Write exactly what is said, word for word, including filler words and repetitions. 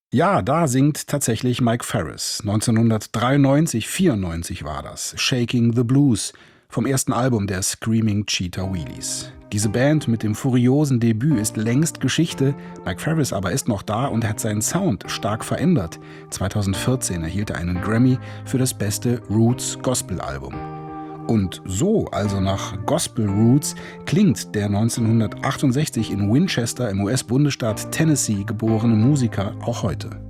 Ja, da singt tatsächlich Mike Farris. neunzehnhundertdreiundneunzig, vierundneunzig war das. Shaking the Blues vom ersten Album der Screaming Cheetah Wheelies. Diese Band mit dem furiosen Debüt ist längst Geschichte. Mike Farris aber ist noch da und hat seinen Sound stark verändert. zweitausendvierzehn erhielt er einen Grammy für das beste Roots-Gospel-Album. Und so, also nach Gospel Roots, klingt der neunzehnhundertachtundsechzig in Winchester im U S-Bundesstaat Tennessee geborene Musiker auch heute.